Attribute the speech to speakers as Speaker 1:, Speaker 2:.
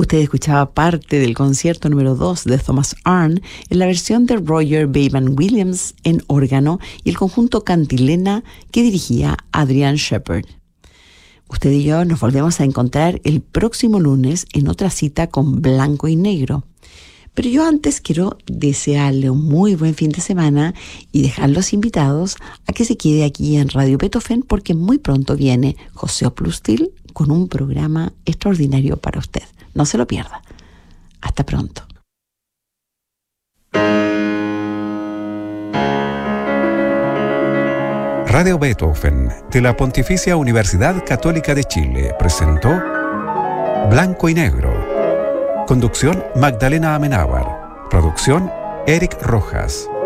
Speaker 1: Usted escuchaba parte del concierto número 2 de Thomas Arne en la versión de Roger Vaughan Williams en órgano y el conjunto Cantilena que dirigía Adrian Shepherd. Usted y yo nos volvemos a encontrar el próximo lunes en otra cita con Blanco y Negro. Pero yo antes quiero desearle un muy buen fin de semana y dejarlos invitados a que se quede aquí en Radio Beethoven porque muy pronto viene José Oplustil con un programa extraordinario para usted. No se lo pierda. Hasta pronto.
Speaker 2: Radio Beethoven de la Pontificia Universidad Católica de Chile presentó Blanco y Negro. Conducción Magdalena Amenábar. Producción Eric Rojas.